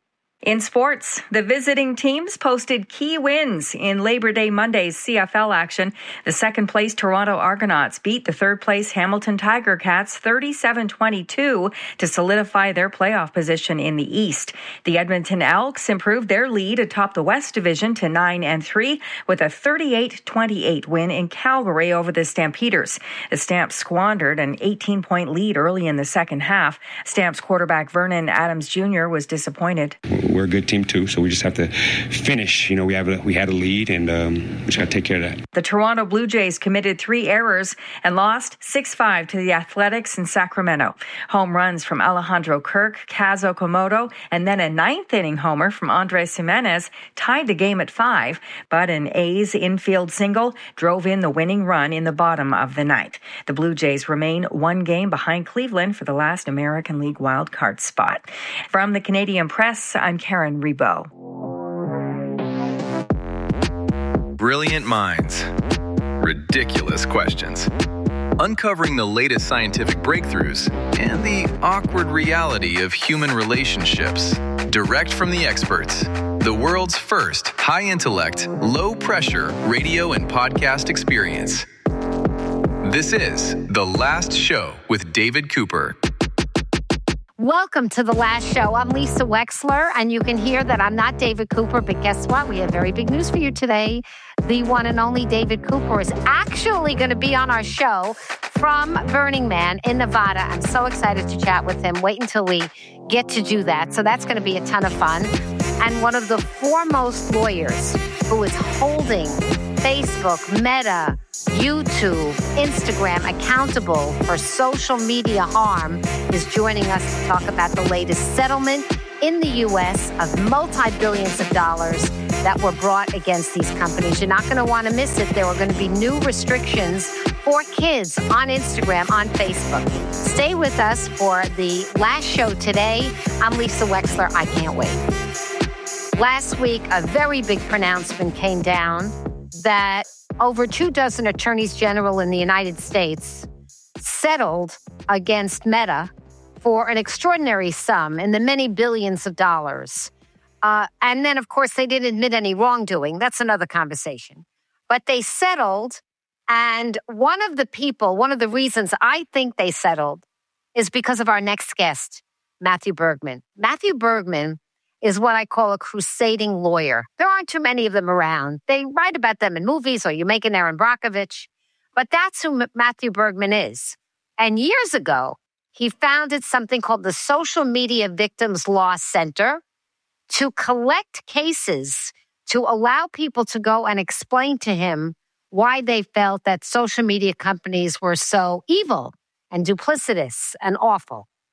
In sports, the visiting teams posted key wins in Labor Day Monday's C F L action. The second-place Toronto Argonauts beat the third-place Hamilton Tiger Cats thirty-seven twenty-two to solidify their playoff position in the East. The Edmonton Elks improved their lead atop the West Division to nine and three with a thirty-eight twenty-eight win in Calgary over the Stampeders. The Stamps squandered an eighteen-point lead early in the second half. Stamps quarterback Vernon Adams Junior was disappointed. We're a good team too, so we just have to finish. You know, we have a, we had a lead, and um, we just got to take care of that. The Toronto Blue Jays committed three errors and lost six five to the Athletics in Sacramento. Home runs from Alejandro Kirk, Kaz Okamoto, and then a ninth-inning homer from Andres Jimenez tied the game at five, but an A's infield single drove in the winning run in the bottom of the ninth. The Blue Jays remain one game behind Cleveland for the last American League wildcard spot. From the Canadian Press, I'm Karen Rebo. Brilliant minds. Ridiculous questions. Uncovering the latest scientific breakthroughs and the awkward reality of human relationships. Direct from the experts. The world's first high-intellect, low-pressure radio and podcast experience. This is The Last Show with David Cooper. Welcome to The Last Show. I'm Lisa Wexler, and you can hear that I'm not David Cooper, but guess what? We have very big news for you today. The one and only David Cooper is actually going to be on our show from Burning Man in Nevada. I'm so excited to chat with him. Wait until we get to do that. So that's going to be a ton of fun. And one of the foremost lawyers who is holding Facebook, Meta, YouTube, Instagram accountable for social media harm is joining us to talk about the latest settlement in the U S of multi-billions of dollars that were brought against these companies. You're not going to want to miss it. There are going to be new restrictions for kids on Instagram, on Facebook. Stay with us for the last show today. I'm Lisa Wexler. I can't wait. Last week, a very big pronouncement came down that over two dozen attorneys general in the United States settled against Meta for an extraordinary sum in the many billions of dollars. Uh, and then, of course, they didn't admit any wrongdoing. That's another conversation. But they settled, and one of the people, one of the reasons I think they settled is because of our next guest, Matthew Bergman. Matthew Bergman is what I call a crusading lawyer. There aren't too many of them around. They write about them in movies, or you make an Aaron Brockovich. But that's who M- Matthew Bergman is. And years ago, he founded something called the Social Media Victims Law Center to collect cases to allow people to go and explain to him why they felt that social media companies were so evil and duplicitous and awful.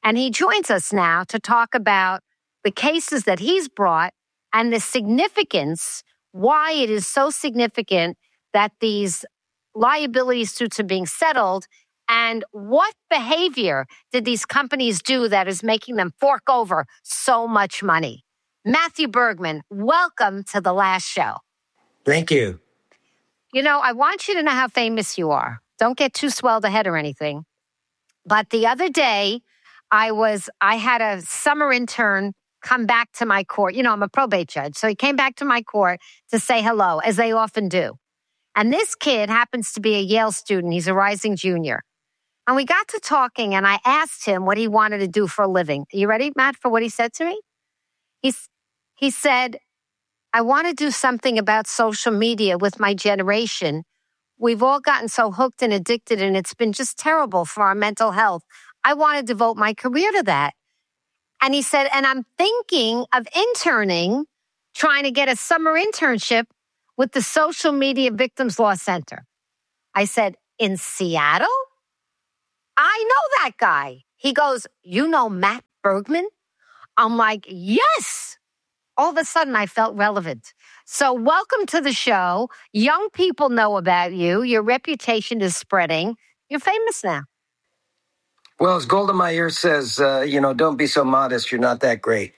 And he joins us now to talk about the cases that he's brought and the significance, why it is so significant that these liability suits are being settled, and what behavior did these companies do that is making them fork over so much money. Matthew Bergman, welcome to The Last Show. Thank you. You know, I want you to know how famous you are. Don't get too swelled ahead or anything. But the other day, I was, I had a summer intern come back to my court. You know, I'm a probate judge. So he came back to my court to say hello, as they often do. And this kid happens to be a Yale student. He's a rising junior. And we got to talking, and I asked him what he wanted to do for a living. Are you ready, Matt, for what he said to me? He's, he said, I want to do something about social media with my generation. We've all gotten so hooked and addicted, and it's been just terrible for our mental health. I want to devote my career to that. And he said, and I'm thinking of interning, trying to get a summer internship with the Social Media Victims Law Center. I said, in Seattle? I know that guy. He goes, you know Matt Bergman? I'm like, yes. All of a sudden, I felt relevant. So welcome to the show. Young people know about you. Your reputation is spreading. You're famous now. Well, as Golda Meir says, uh, you know, don't be so modest. You're not that great.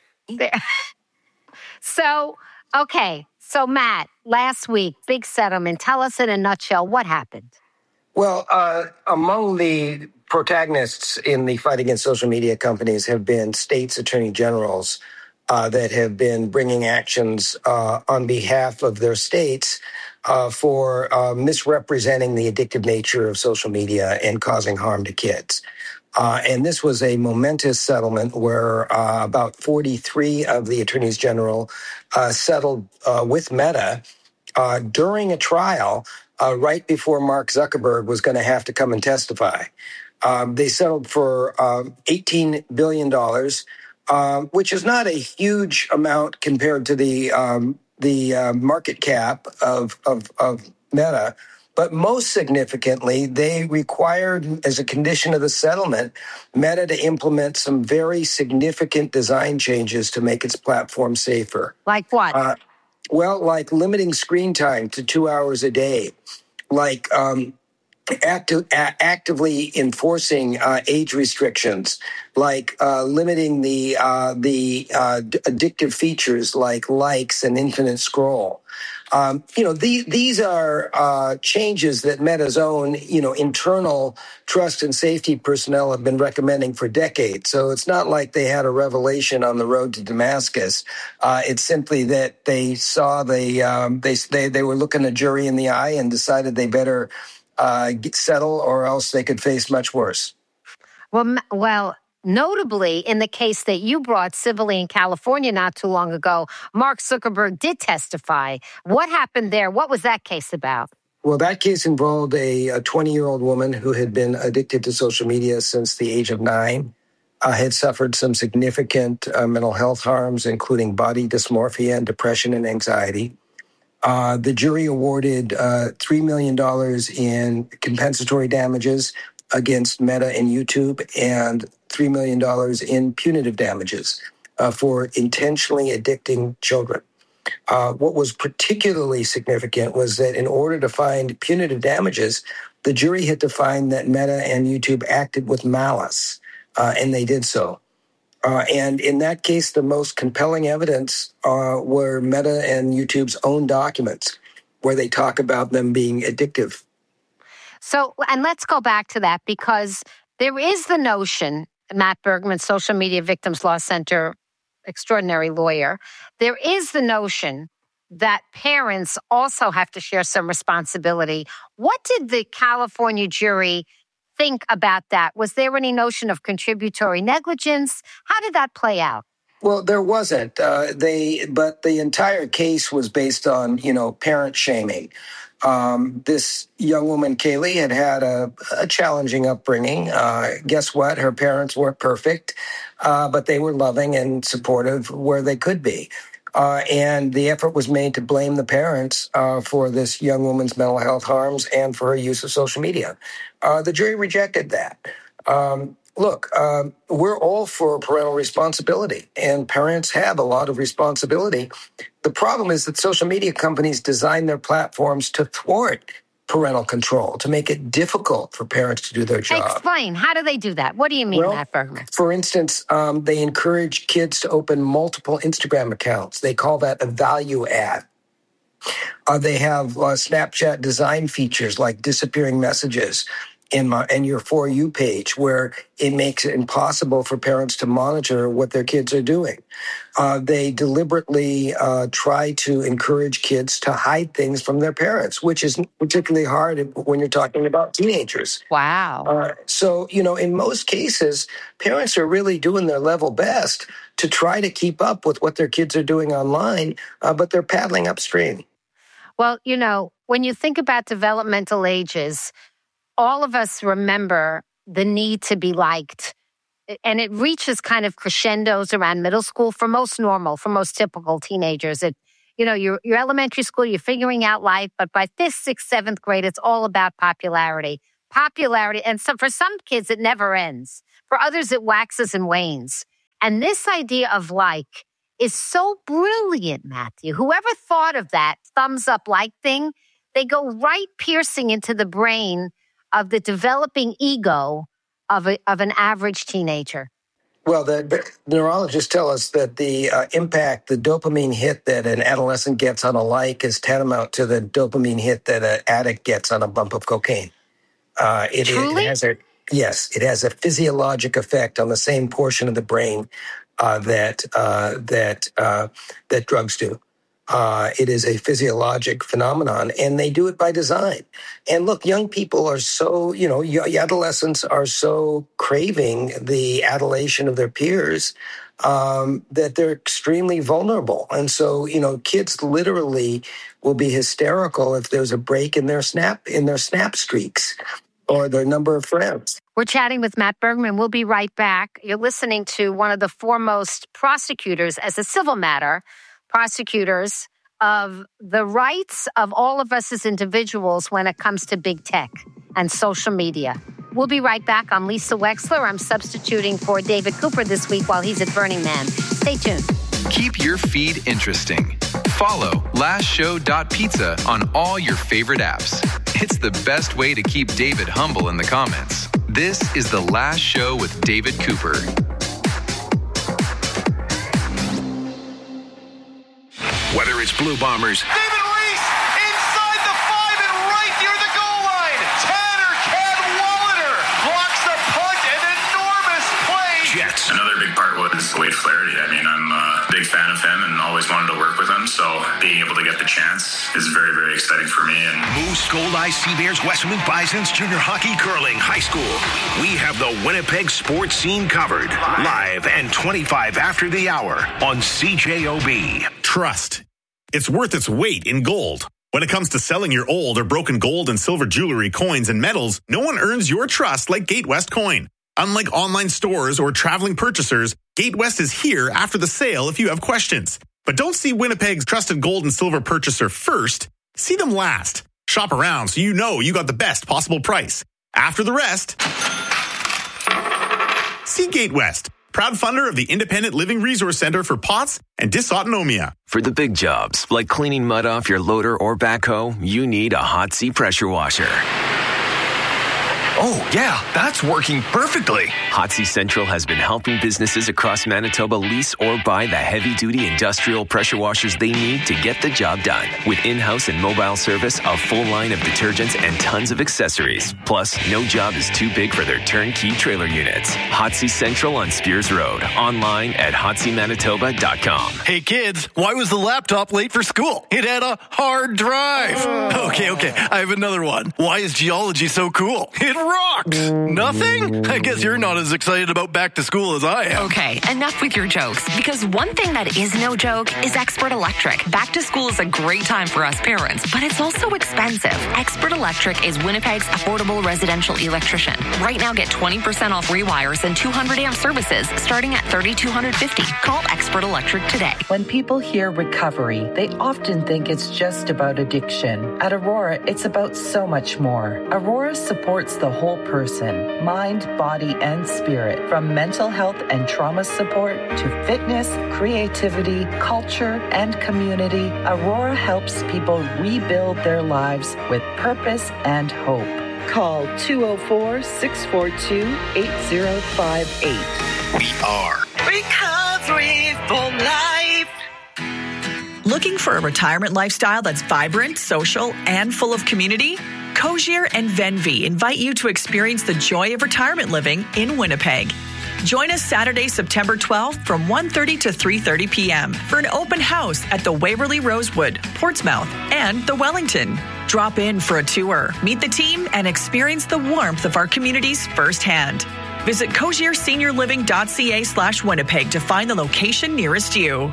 So, okay. So, Matt, last week, big settlement. Tell us in a nutshell what happened. Well, uh, among the protagonists in the fight against social media companies have been states' attorney generals uh, that have been bringing actions uh, on behalf of their states uh, for uh, misrepresenting the addictive nature of social media and causing harm to kids. Uh, and this was a momentous settlement where uh, about forty-three of the attorneys general uh, settled uh, with Meta uh, during a trial uh, right before Mark Zuckerberg was going to have to come and testify. Um, they settled for um, eighteen billion dollars, uh, which is not a huge amount compared to the um, the uh, market cap of, of, of Meta. But most significantly, they required, as a condition of the settlement, Meta to implement some very significant design changes to make its platform safer. Like what? Uh, well, like limiting screen time to two hours a day, like um, active, a- actively enforcing uh, age restrictions, like uh, limiting the uh, the uh, d- addictive features like likes and infinite scroll. Um, you know, the, these are uh, changes that Meta's own, you know, internal trust and safety personnel have been recommending for decades. So it's not like they had a revelation on the road to Damascus. Uh, it's simply that they saw the um, they, they they were looking a jury in the eye and decided they better uh, get settle, or else they could face much worse. Well, well. Notably, in the case that you brought civilly in California not too long ago, Mark Zuckerberg did testify. What happened there? What was that case about? Well, that case involved a twenty-year-old woman who had been addicted to social media since the age of nine, uh, had suffered some significant uh, mental health harms, including body dysmorphia and depression and anxiety. Uh, the jury awarded uh, three million dollars in compensatory damages against Meta and YouTube, and three million dollars in punitive damages uh, for intentionally addicting children. Uh, what was particularly significant was that in order to find punitive damages, the jury had to find that Meta and YouTube acted with malice, uh, and they did so. Uh, and in that case, the most compelling evidence uh, were Meta and YouTube's own documents, where they talk about them being addictive. So, and let's go back to that, because there is the notion, Matt Bergman, Social Media Victims Law Center, extraordinary lawyer, there is the notion that parents also have to share some responsibility. What did the California jury think about that? Was there any notion of contributory negligence? How did that play out? Well, there wasn't. Uh, they, but the entire case was based on, you know, parent shaming. Um, this young woman, Kaylee, had had a, a challenging upbringing. Uh, guess what? Her parents weren't perfect, uh, but they were loving and supportive where they could be. Uh, and the effort was made to blame the parents uh, for this young woman's mental health harms and for her use of social media. Uh, the jury rejected that. Um, look, um, we're all for parental responsibility, and parents have a lot of responsibility. The problem is that social media companies design their platforms to thwart parental control, to make it difficult for parents to do their job. Explain. How do they do that? What do you mean, well, Matt Bergman? For instance, um, they encourage kids to open multiple Instagram accounts. They call that a value add. Uh, they have uh, Snapchat design features like disappearing messages in my in your For You page, where it makes it impossible for parents to monitor what their kids are doing. Uh, they deliberately uh, try to encourage kids to hide things from their parents, which is particularly hard when you're talking about teenagers. Wow. Uh, so, you know, in most cases, parents are really doing their level best to try to keep up with what their kids are doing online, uh, but they're paddling upstream. Well, you know, when you think about developmental ages, all of us remember the need to be liked. And it reaches kind of crescendos around middle school for most normal, for most typical teenagers. It, you know, you're, you're elementary school, you're figuring out life, but by fifth, sixth, seventh grade, it's all about popularity. Popularity. And so for some kids, it never ends. For others, it waxes and wanes. And this idea of like is so brilliant, Matthew. Whoever thought of that thumbs up like thing, they go right piercing into the brain of the developing ego of a, of an average teenager. Well, the, the neurologists tell us that the uh, impact, the dopamine hit that an adolescent gets on a like is tantamount to the dopamine hit that an addict gets on a bump of cocaine. Uh, it, Truly? It has a, yes, it has a physiologic effect on the same portion of the brain uh, that uh, that uh, that drugs do. Uh, it is a physiologic phenomenon, and they do it by design. And look, young people are so, you know, adolescents are so craving the adulation of their peers um, that they're extremely vulnerable. And so, you know, kids literally will be hysterical if there's a break in their snap, in their snap streaks or their number of friends. We're chatting with Matt Bergman. We'll be right back. You're listening to one of the foremost prosecutors as a civil matter, prosecutors of the rights of all of us as individuals when it comes to big tech and social media. We'll be right back. I'm Lisa Wexler. I'm substituting for David Cooper this week while he's at Burning Man. Stay tuned. Keep your feed interesting. Follow last show dot pizza on all your favorite apps. It's the best way to keep David humble in the comments. This is The Last Show with David Cooper. Whether it's Blue Bombers, David Reese inside the five and right near the goal line. Tanner Cadwallader blocks the punt, an enormous play. Jets. Another big part was Wade Flaherty. I mean, I'm a big fan of him and always wanted to work with him. So being able to get the chance is very, very exciting for me. And Moose, Gold-Eye, Sea Bears, Westmount Bisons, junior hockey, curling, high school. We have the Winnipeg sports scene covered. Live and twenty-five after the hour on C J O B. Trust. It's worth its weight in gold. When it comes to selling your old or broken gold and silver jewelry, coins, and metals, no one earns your trust like Gatewest Coin. Unlike online stores or traveling purchasers, Gatewest is here after the sale if you have questions. But don't see Winnipeg's trusted gold and silver purchaser first. See them last. Shop around so you know you got the best possible price. After the rest, see Gatewest, proud funder of the Independent Living Resource Center for P O T S and Dysautonomia. For the big jobs, like cleaning mud off your loader or backhoe, you need a Hotsy pressure washer. Oh, yeah, that's working perfectly. Hotsy Central has been helping businesses across Manitoba lease or buy the heavy-duty industrial pressure washers they need to get the job done. With in-house and mobile service, a full line of detergents, and tons of accessories. Plus, no job is too big for their turnkey trailer units. Hotsy Central on Spears Road. Online at hotsy manitoba dot com. Hey kids, why was the laptop late for school? It had a hard drive. Uh. Okay, okay, I have another one. Why is geology so cool? It rocks. Nothing? I guess you're not as excited about back to school as I am. Okay, enough with your jokes, because one thing that is no joke is Expert Electric. Back to school is a great time for us parents, but it's also expensive. Expert Electric is Winnipeg's affordable residential electrician. Right now, get twenty percent off rewires and two hundred amp services starting at three thousand two hundred fifty dollars. Call Expert Electric today. When people hear recovery, they often think it's just about addiction. At Aurora, it's about so much more. Aurora supports the whole person, mind, body, and spirit. From mental health and trauma support to fitness, creativity, culture, and community, Aurora helps people rebuild their lives with purpose and hope. Call two oh four, six four two, eight oh five eight. We are Recovery for Life. Looking for a retirement lifestyle that's vibrant, social, and full of community? Cozier and Venvi invite you to experience the joy of retirement living in Winnipeg. Join us Saturday, September twelfth from one thirty to three thirty p.m. for an open house at the Waverly Rosewood, Portsmouth, and the Wellington. Drop in for a tour, meet the team, and experience the warmth of our communities firsthand. Visit cozierseniorliving.ca slash Winnipeg to find the location nearest you.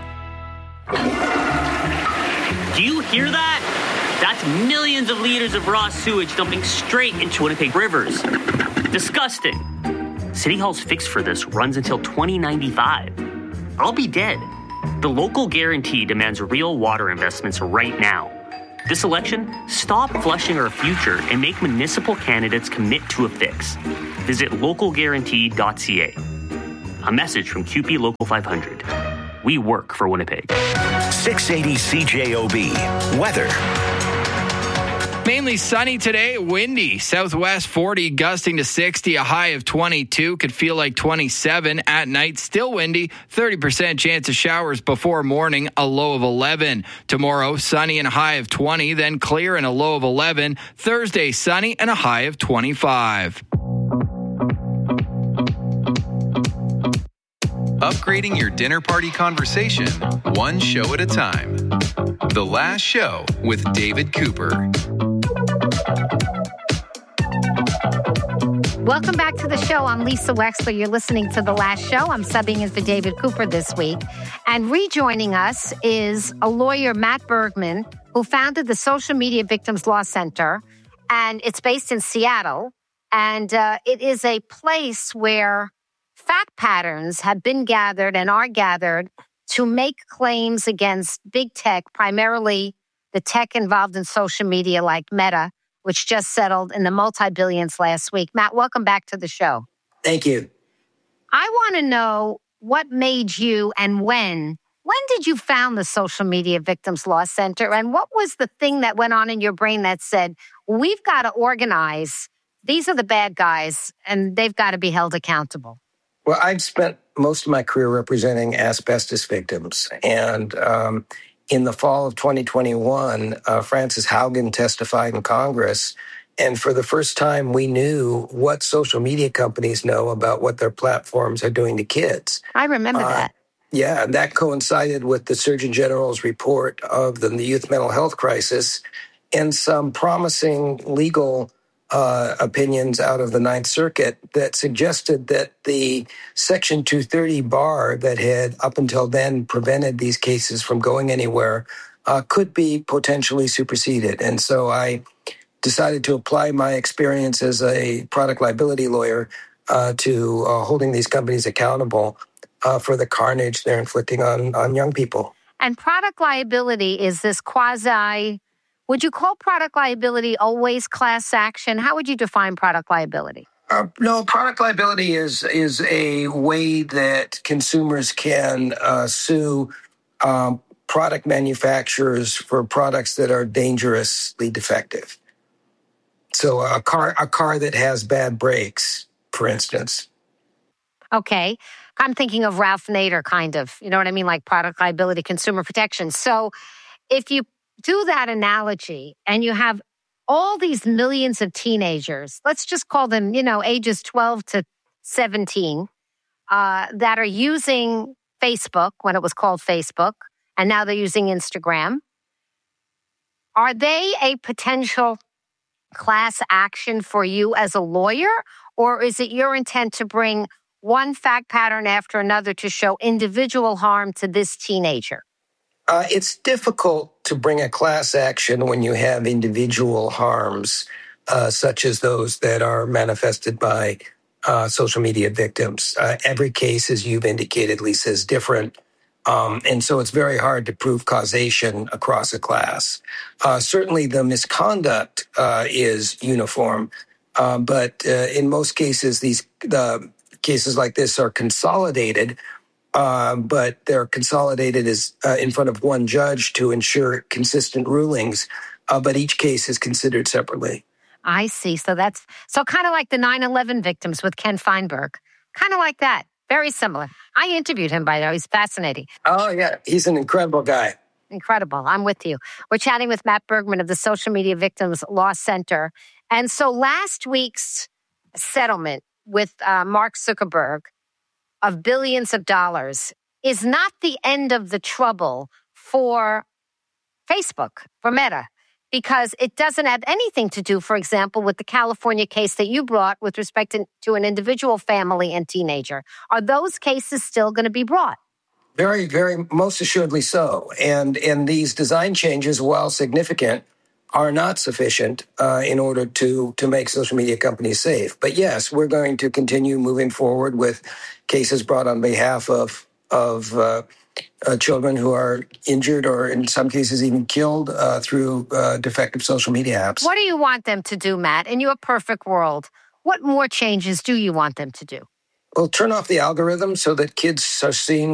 Do you hear that? That's millions of liters of raw sewage dumping straight into Winnipeg rivers. Disgusting. City Hall's fix for this runs until twenty ninety-five. I'll be dead. The local guarantee demands real water investments right now. This election, stop flushing our future and make municipal candidates commit to a fix. Visit local guarantee dot c a. A message from C U P E Local five hundred. We work for Winnipeg. six eighty C J O B. Weather. Mainly sunny today, windy. Southwest forty, gusting to sixty, a high of twenty-two. Could feel like twenty-seven at night. Still windy, thirty percent chance of showers before morning, a low of eleven. Tomorrow, sunny and a high of twenty, then clear and a low of eleven. Thursday, sunny and a high of twenty-five. Upgrading your dinner party conversation, one show at a time. The Last Show with David Cooper. Welcome back to the show. I'm Lisa Wexler. You're listening to The Last Show. I'm subbing in for David Cooper this week. And rejoining us is a lawyer, Matt Bergman, who founded the Social Media Victims Law Center. And it's based in Seattle. And uh, it is a place where fact patterns have been gathered and are gathered to make claims against big tech, primarily the tech involved in social media like Meta, which just settled in the multi-billions last week. Matt, welcome back to the show. Thank you. I want to know what made you and when. When did you found the Social Media Victims Law Center? And what was the thing that went on in your brain that said, we've got to organize. These are the bad guys, and they've got to be held accountable? Well, I've spent most of my career representing asbestos victims. And um, in the fall of twenty twenty-one, uh, Frances Haugen testified in Congress. And for the first time, we knew what social media companies know about what their platforms are doing to kids. I remember uh, that. Yeah, and that coincided with the Surgeon General's report of the youth mental health crisis and some promising legal Uh, opinions out of the Ninth Circuit that suggested that the Section two thirty bar that had up until then prevented these cases from going anywhere uh, could be potentially superseded. And so I decided to apply my experience as a product liability lawyer uh, to uh, holding these companies accountable uh, for the carnage they're inflicting on, on young people. And product liability is this quasi... Would you call product liability always class action? How would you define product liability? Uh, no, product liability is is a way that consumers can uh, sue um, product manufacturers for products that are dangerously defective. So a car a car that has bad brakes, for instance. Okay. I'm thinking of Ralph Nader, kind of. You know what I mean? Like product liability, consumer protection. So if you do that analogy and you have all these millions of teenagers, let's just call them, you know, ages twelve to seventeen, uh, that are using Facebook when it was called Facebook, and now they're using Instagram. Are they a potential class action for you as a lawyer, or is it your intent to bring one fact pattern after another to show individual harm to this teenager? Uh, it's difficult to bring a class action when you have individual harms, uh, such as those that are manifested by uh, social media victims. Uh, every case, as you've indicated, Lisa, is different. Um, and so it's very hard to prove causation across a class. Uh, certainly the misconduct uh, is uniform. Uh, but uh, in most cases, these uh, cases like this are consolidated, uh, but they're consolidated as uh, in front of one judge to ensure consistent rulings. Uh, but each case is considered separately. I see. So that's so kind of like the nine eleven victims with Ken Feinberg. Kind of like that. Very similar. I interviewed him, by the way. He's fascinating. Oh, yeah. He's an incredible guy. Incredible. I'm with you. We're chatting with Matt Bergman of the Social Media Victims Law Center. And so last week's settlement with uh, Mark Zuckerberg of billions of dollars is not the end of the trouble for Facebook, for Meta, because it doesn't have anything to do, for example, with the California case that you brought with respect to, to an individual family and teenager. Are those cases still going to be brought? Very, very, most assuredly so. And and these design changes, while significant, are not sufficient uh, in order to to make social media companies safe. But yes, we're going to continue moving forward with cases brought on behalf of of uh, uh, children who are injured or in some cases even killed uh, through uh, defective social media apps. What do you want them to do, Matt? In your perfect world, what more changes do you want them to do? Well, turn off the algorithm so that kids are seeing